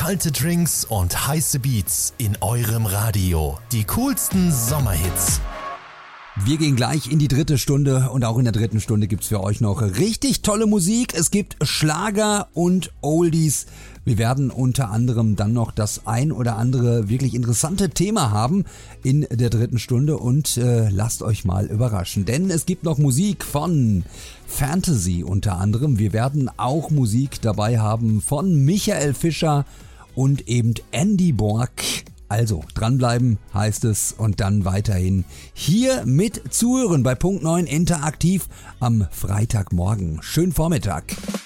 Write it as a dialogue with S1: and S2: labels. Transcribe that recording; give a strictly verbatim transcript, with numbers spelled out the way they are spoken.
S1: kalte Drinks und heiße Beats in eurem Radio. Die coolsten Sommerhits.
S2: Wir gehen gleich in die dritte Stunde und auch in der dritten Stunde gibt's für euch noch richtig tolle Musik. Es gibt Schlager und Oldies. Wir werden unter anderem dann noch das ein oder andere wirklich interessante Thema haben in der dritten Stunde und äh, lasst euch mal überraschen, denn es gibt noch Musik von Fantasy unter anderem. Wir werden auch Musik dabei haben von Michael Fischer und eben Andy Borg. Also, dranbleiben heißt es und dann weiterhin hier mit zuhören bei Punkt neun interaktiv am Freitagmorgen. Schönen Vormittag.